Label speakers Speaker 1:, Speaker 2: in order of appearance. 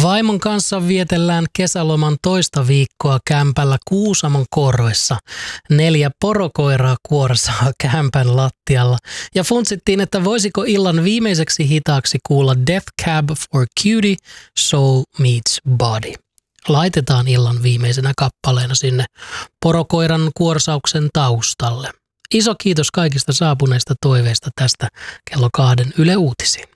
Speaker 1: Vaimon kanssa vietellään kesäloman toista viikkoa kämpällä Kuusamon korvessa. 4 porokoiraa kuorsaa kämpän lattialla. Ja funtsittiin, että voisiko illan viimeiseksi hitaaksi kuulla Death Cab for Cutie, Soul Meets Body. Laitetaan illan viimeisenä kappaleena sinne porokoiran kuorsauksen taustalle. Iso kiitos kaikista saapuneista toiveista tästä kello 2 Yle Uutisiin.